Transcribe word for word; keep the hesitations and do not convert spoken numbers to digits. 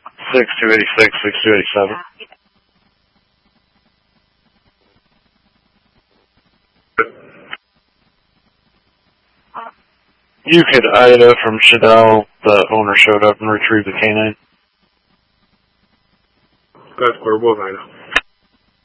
six two eight six, six two eight seven. You could Ida from Shadell. The owner showed up and retrieved the canine. That's clear. We'll Ida.